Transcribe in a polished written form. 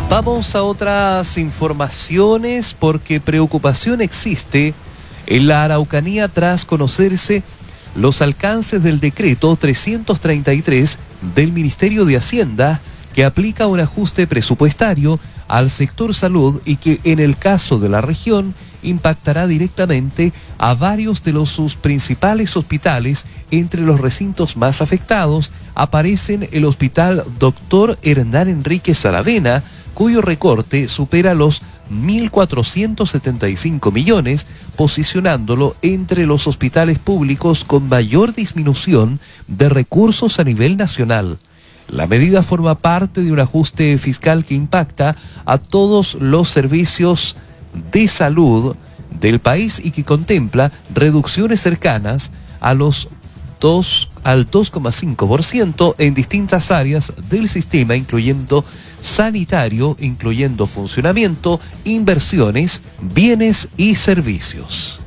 Vamos a otras informaciones porque preocupación existe en la Araucanía tras conocerse los alcances del decreto 333 del Ministerio de Hacienda que aplica un ajuste presupuestario al sector salud y que en el caso de la región impactará directamente a varios de sus principales hospitales. Entre los recintos más afectados aparecen el Hospital Dr. Hernán Enríquez Aravena, cuyo recorte supera los 1.475 millones, posicionándolo entre los hospitales públicos con mayor disminución de recursos a nivel nacional. La medida forma parte de un ajuste fiscal que impacta a todos los servicios de salud del país y que contempla reducciones cercanas al 2,5% en distintas áreas del sistema, incluyendo sanitario, incluyendo funcionamiento, inversiones, bienes y servicios.